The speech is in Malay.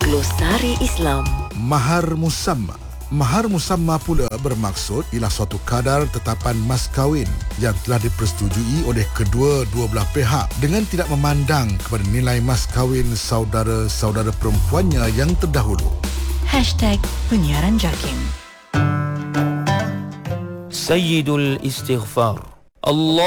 Glosari Islam. Mahar musamma. Mahar musamma pula bermaksud ialah suatu kadar tetapan mas kahwin yang telah dipersetujui oleh kedua-dua belah pihak dengan tidak memandang kepada nilai mas kahwin saudara-saudara perempuannya yang terdahulu. #Penyiaran JAKIM. Sayyidul Istighfar. Allah